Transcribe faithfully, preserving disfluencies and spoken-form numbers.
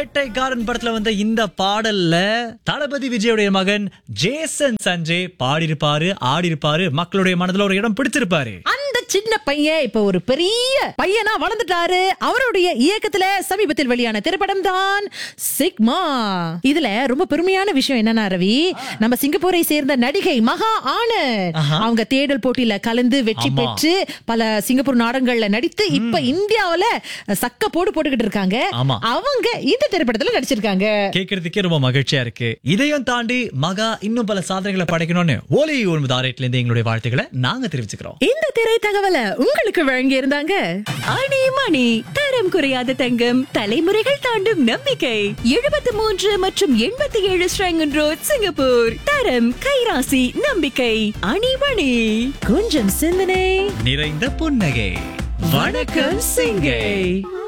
வேட்டைக்காரன் படத்துல வந்த இந்த பாடல்ல தளபதி விஜயுடைய மகன் ஜேசன் சஞ்சய் பாடியிருப்பாரு, ஆடியிருப்பாரு, மக்களுடைய மனதுல ஒரு இடம் பிடிச்சிருப்பாரு. அந்த சின்ன பையன் இப்ப ஒரு பெரிய பையனா வளர்ந்துட்டாரு. அவருடைய இயக்கத்துல சமீபத்தில் வெளியான திரைப்படம் தான் சிக்மா. இதுல ரொம்ப பெருமையான விஷயம் என்னன்னா ரவி, நம்ம சிங்கப்பூரை சேர்ந்த நடிகை மகா ஆனந்த் அவங்க தேடல் போட்டியில கலந்து வெற்றி பெற்று பல சிங்கப்பூர் நாடகங்கள்ல நடித்து இப்ப இந்தியாவுல சக்க போடு போட்டுக்கிட்டு இருக்காங்க. அவங்க இந்த திரைப்படத்துல நடிச்சிருக்காங்க. கேட்கறதுக்கே ரொம்ப மகிழ்ச்சியா இருக்கு. இதையும் தாண்டி மகா இன்னும் பல சாதனைகளை படைக்கணும்னு ஒலி ஒன்பது ஆறு இருந்து எங்களுடைய வாழ்த்துக்களை நாங்க தெரிவிச்சுக்கிறோம். இந்த திரை தகவலை உங்களுக்கு வழங்கி இருந்தாங்க அணி மணி, தரம் குறையாத தங்கம், தலைமுறைகள் தாண்டும் நம்பிக்கை. எழுபத்தி மூன்று மற்றும் எண்பத்தி ஏழு ஸ்ரங்கன் ரோட், சிங்கப்பூர். தரம், கைராசி, நம்பிக்கை. அணி மணி. கொஞ்சம் சிந்தனை நிறைந்த புன்னகை. வணக்கம் சிங்கை.